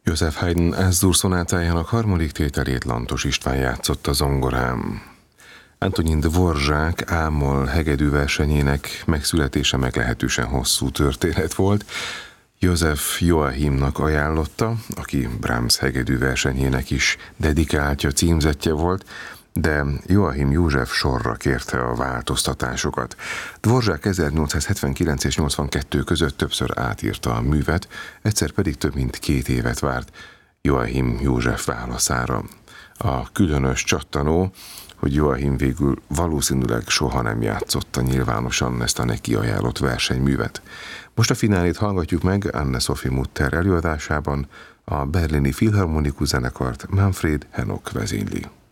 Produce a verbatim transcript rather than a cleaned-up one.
József Haydn S-dur szonátájának harmadik tételét Lantos István játszotta zongorán. Antonin Dvorak ámol hegedű versenyének megszületése meglehetősen hosszú történet volt. József Joachimnak ajánlotta, aki Brahms hegedű versenyének is dedikáltja, címzettje volt, de Joachim József sorra kérte a változtatásokat. Dvorak ezernyolcszázhetvenkilenc és nyolcvankettő között többször átírta a művet, egyszer pedig több mint két évet várt Joachim József válaszára. A különös csattanó, hogy Joachim végül valószínűleg soha nem játszotta nyilvánosan ezt a neki ajánlott versenyművet. Most a finálét hallgatjuk meg Anne-Sophie Mutter előadásában, a berlini Philharmonikus zenekart Manfred Henok vezényli.